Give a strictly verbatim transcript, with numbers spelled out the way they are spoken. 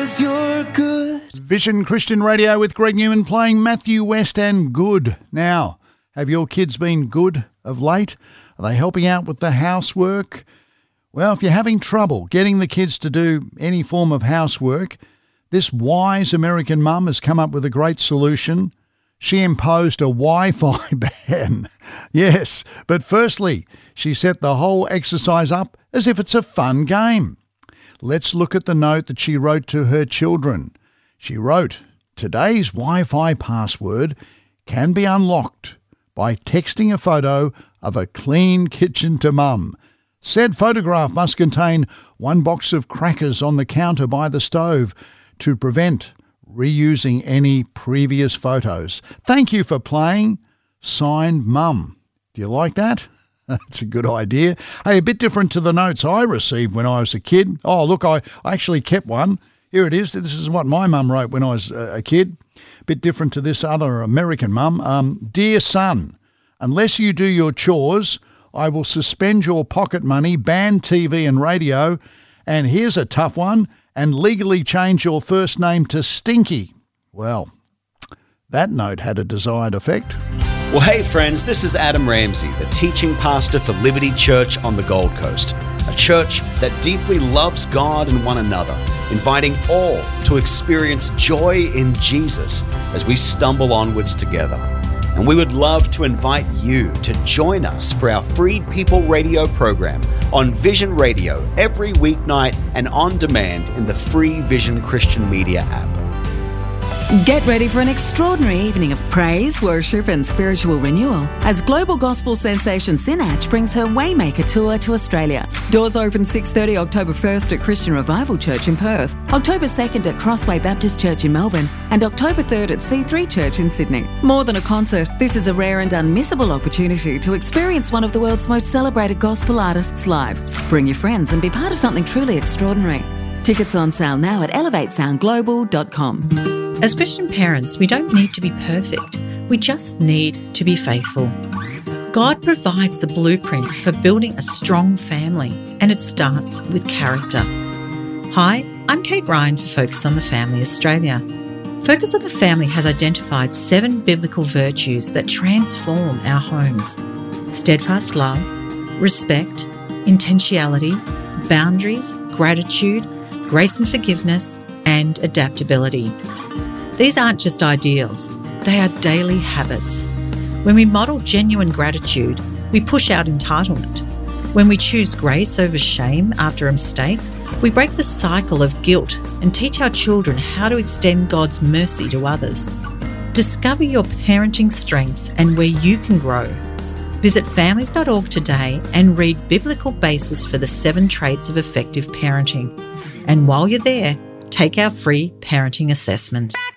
'cause you're good. Vision Christian Radio with Greg Newman playing Matthew West and Good. Now, have your kids been good of late? Are they helping out with the housework? Well, if you're having trouble getting the kids to do any form of housework, this wise American mum has come up with a great solution. She imposed a Wi-Fi ban. Yes, but firstly, she set the whole exercise up as if it's a fun game. Let's look at the note that she wrote to her children. She wrote, "Today's Wi-Fi password can be unlocked by texting a photo of a clean kitchen to mum. Said photograph must contain one box of crackers on the counter by the stove to prevent reusing any previous photos. Thank you for playing. Signed, Mum." Do you like that? That's a good idea. Hey, a bit different to the notes I received when I was a kid. Oh, look, I, I actually kept one. Here it is. This is what my mum wrote when I was a kid. A bit different to this other American mum. Um, "Dear son, unless you do your chores, I will suspend your pocket money, ban T V and radio, and here's a tough one, and legally change your first name to Stinky." Well, that note had a desired effect. Well, hey friends, this is Adam Ramsey, the teaching pastor for Liberty Church on the Gold Coast, a church that deeply loves God and one another, inviting all to experience joy in Jesus as we stumble onwards together. And we would love to invite you to join us for our Freed People radio program on Vision Radio every weeknight and on demand in the free Vision Christian Media app. Get ready for an extraordinary evening of praise, worship and spiritual renewal as global gospel sensation Sinach brings her Waymaker tour to Australia. Doors open six thirty October first at Christian Revival Church in Perth, October second at Crossway Baptist Church in Melbourne and October third at C three Church in Sydney. More than a concert, this is a rare and unmissable opportunity to experience one of the world's most celebrated gospel artists live. Bring your friends and be part of something truly extraordinary. Tickets on sale now at elevate sound global dot com. As Christian parents, we don't need to be perfect. We just need to be faithful. God provides the blueprint for building a strong family, and it starts with character. Hi, I'm Kate Ryan for Focus on the Family Australia. Focus on the Family has identified seven biblical virtues that transform our homes: steadfast love, respect, intentionality, boundaries, gratitude, grace and forgiveness, and adaptability. These aren't just ideals, they are daily habits. When we model genuine gratitude, we push out entitlement. When we choose grace over shame after a mistake, we break the cycle of guilt and teach our children how to extend God's mercy to others. Discover your parenting strengths and where you can grow. Visit families dot org today and read Biblical Basis for the Seven Traits of Effective Parenting. And while you're there, take our free parenting assessment.